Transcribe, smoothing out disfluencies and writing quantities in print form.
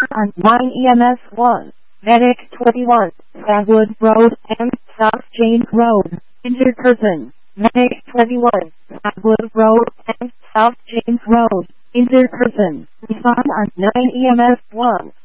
on 9 EMS 1. Medic 21, Sagwood Road and South James Road. Injured person. Medic 21, Sagwood Road and South James Road. Injured person. Respond on 9 EMS 1.